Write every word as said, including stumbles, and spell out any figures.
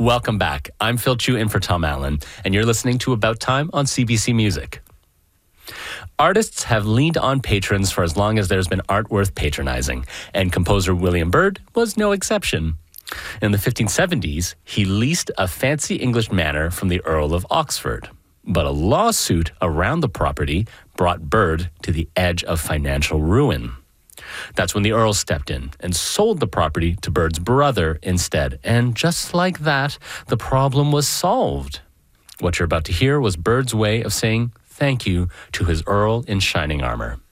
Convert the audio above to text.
Welcome back. I'm Phil Chu in for Tom Allen, and you're listening to About Time on C B C Music. Artists have leaned on patrons for as long as there's been art worth patronizing, and composer William Byrd was no exception. In the fifteen seventies, he leased a fancy English manor from the Earl of Oxford. But a lawsuit around the property brought Byrd to the edge of financial ruin. That's when the Earl stepped in and sold the property to Byrd's brother instead. And just like that, the problem was solved. What you're about to hear was Byrd's way of saying thank you to his Earl in shining armor.